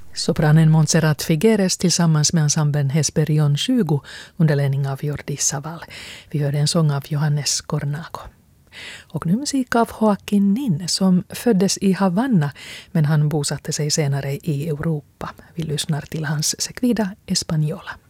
Sopranen Montserrat Figueres tillsammans med ensemblen Hesperion 20 under ledning av Jordi Savall. Vi hörde en sång av Johannes Cornago. Och nu musik av Joaquin Nin som föddes i Havanna men han bosatte sig senare i Europa. Vi lyssnar till hans Sequida Española.